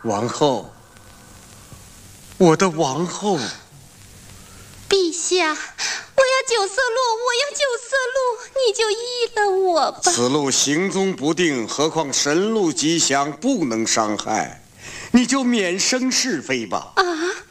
王后，我的王后。 陛下，我要九色鹿，我要九色鹿，你就依了我吧。 此鹿行踪不定，何况神鹿吉祥，不能伤害，你就免生是非吧。 啊！